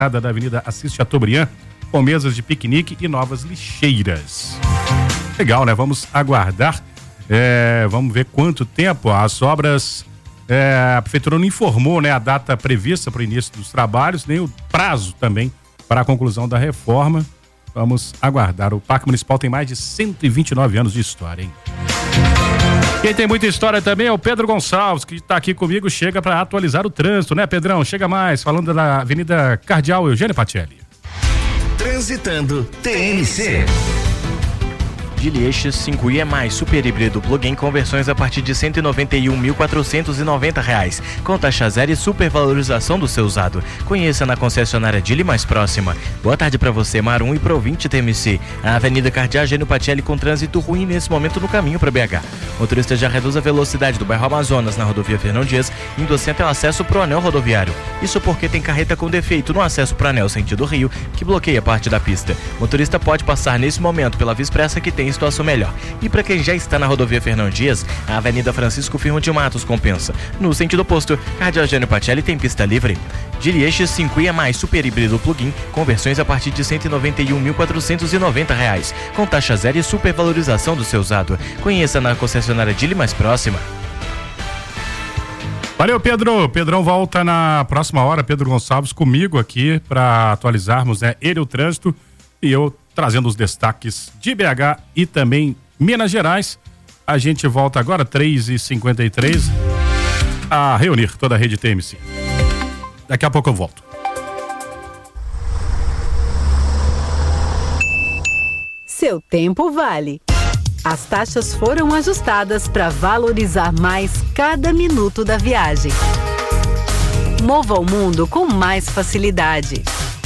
da Avenida Assis Chateaubriand, com mesas de piquenique e novas lixeiras. Legal, né? Vamos aguardar. Vamos ver quanto tempo as obras. A prefeitura não informou, né, a data prevista para o início dos trabalhos, nem o prazo também para a conclusão da reforma. Vamos aguardar. O Parque Municipal tem mais de 129 anos de história, hein? Quem tem muita história também é o Pedro Gonçalves, que está aqui comigo, chega para atualizar o trânsito, né, Pedrão? Chega mais, falando da Avenida Cardeal Eugênio Patelli. Transitando TMC. Geely Eixos 5i é mais super híbrido plug-in com versões a partir de R$ 191.490, com taxa zero e supervalorização do seu usado. Conheça na concessionária Geely mais próxima. Boa tarde para você, Marum, e pro ouvinte TMC. A Avenida Cardeal Eugênio Patelli com trânsito ruim nesse momento no caminho para BH. O motorista já reduz a velocidade do bairro Amazonas na rodovia Fernão Dias, indo até o acesso pro anel rodoviário. Isso porque tem carreta com defeito no acesso pro anel sentido Rio, que bloqueia parte da pista. O motorista pode passar nesse momento pela Via Expressa, que tem situação melhor. E para quem já está na rodovia Fernão Dias, a Avenida Francisco Firmo de Matos compensa. No sentido oposto, Cardeal Eugênio Patelli tem pista livre. Geely Eixos 5i é mais super híbrido plug-in com versões a partir de R$ 191.490, com taxa zero e supervalorização do seu usado. Conheça na concessionária Geely mais próxima. Valeu, Pedro. Pedrão volta na próxima hora, Pedro Gonçalves comigo aqui para atualizarmos, né, ele o trânsito e eu trazendo os destaques de BH e também Minas Gerais. A gente volta agora, 3h53, a reunir toda a rede TMC. Daqui a pouco eu volto. Seu tempo vale. As taxas foram ajustadas para valorizar mais cada minuto da viagem. Mova o mundo com mais facilidade.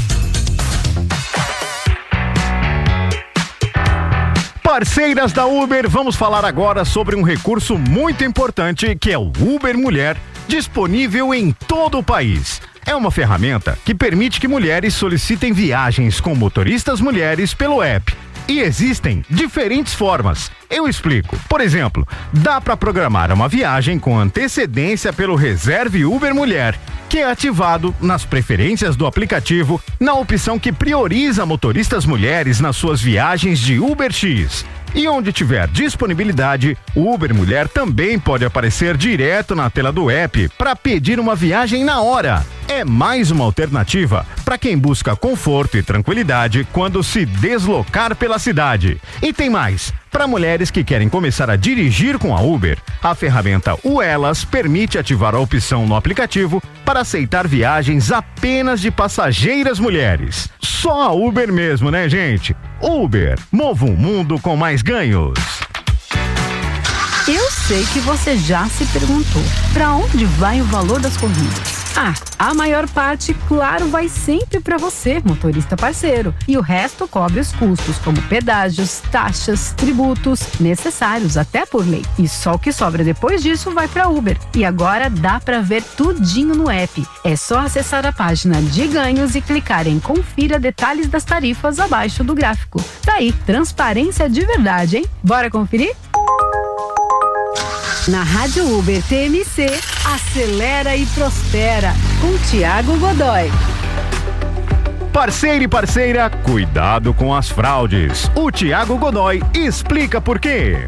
Parceiras da Uber, vamos falar agora sobre um recurso muito importante que é o Uber Mulher, disponível em todo o país. É uma ferramenta que permite que mulheres solicitem viagens com motoristas mulheres pelo app. E existem diferentes formas. Eu explico. Por exemplo, dá para programar uma viagem com antecedência pelo Reserve Uber Mulher, que é ativado nas preferências do aplicativo, na opção que prioriza motoristas mulheres nas suas viagens de UberX. E onde tiver disponibilidade, o Uber Mulher também pode aparecer direto na tela do app para pedir uma viagem na hora. É mais uma alternativa para quem busca conforto e tranquilidade quando se deslocar pela cidade. E tem mais. Para mulheres que querem começar a dirigir com a Uber, a ferramenta Elas permite ativar a opção no aplicativo para aceitar viagens apenas de passageiras mulheres. Só a Uber mesmo, né, gente? Uber, mova um mundo com mais ganhos. Eu sei que você já se perguntou, para onde vai o valor das corridas? A maior parte, claro, vai sempre para você, motorista parceiro. E o resto cobre os custos, como pedágios, taxas, tributos, necessários até por lei. E só o que sobra depois disso vai para Uber. E agora dá para ver tudinho no app. É só acessar a página de ganhos e clicar em Confira detalhes das tarifas abaixo do gráfico. Tá aí, transparência de verdade, hein? Bora conferir? Na Rádio Uber TMC, acelera e prospera, com Thiago Godoy. Parceiro e parceira, cuidado com as fraudes. O Thiago Godoy explica por quê.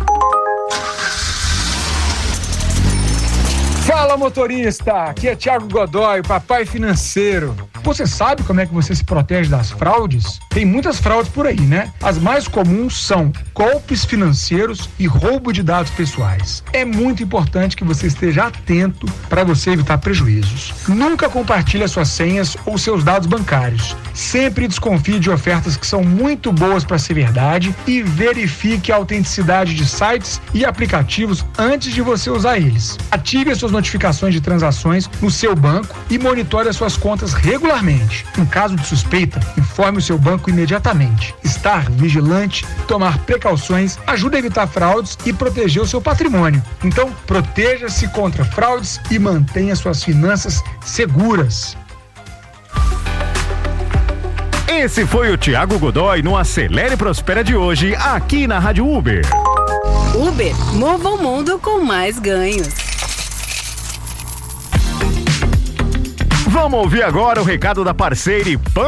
Fala, motorista! Aqui é Thiago Godoy, papai financeiro. Você sabe como é que você se protege das fraudes? Tem muitas fraudes por aí, né? As mais comuns são golpes financeiros e roubo de dados pessoais. É muito importante que você esteja atento para você evitar prejuízos. Nunca compartilhe suas senhas ou seus dados bancários. Sempre desconfie de ofertas que são muito boas para ser verdade e verifique a autenticidade de sites e aplicativos antes de você usar eles. Ative as suas notificações de transações no seu banco e monitore as suas contas regularmente. Em caso de suspeita, informe o seu banco imediatamente. Estar vigilante, tomar precauções, ajuda a evitar fraudes e proteger o seu patrimônio. Então, proteja-se contra fraudes e mantenha suas finanças seguras. Esse foi o Thiago Godoy no Acelere e Prospera de hoje, aqui na Rádio Uber. Uber, mova o mundo com mais ganhos. Vamos ouvir agora o recado da parceira e